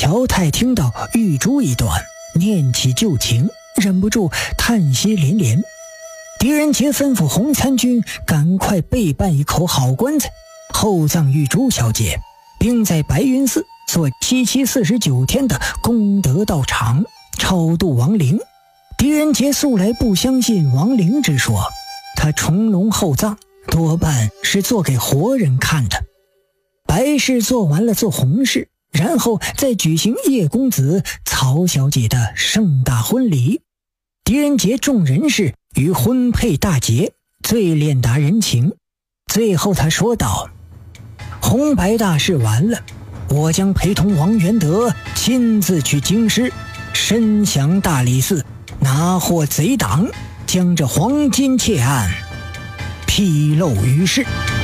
乔太听到玉珠一段，念起旧情，忍不住叹息连连。狄仁杰吩咐洪参军赶快备办一口好棺材，厚葬玉珠小姐，并在白云寺做7期49天的功德道场，超度亡灵。狄仁杰素来不相信亡灵之说，他重龙厚葬多半是做给活人看的。白事做完了做红事，然后再举行叶公子曹小姐的盛大婚礼。狄仁杰众人士于婚配大捷，最练达人情。最后他说道：红白大事完了，我将陪同王元德亲自去京师，深降大理寺，拿获贼党，将这黄金窃案披露于世。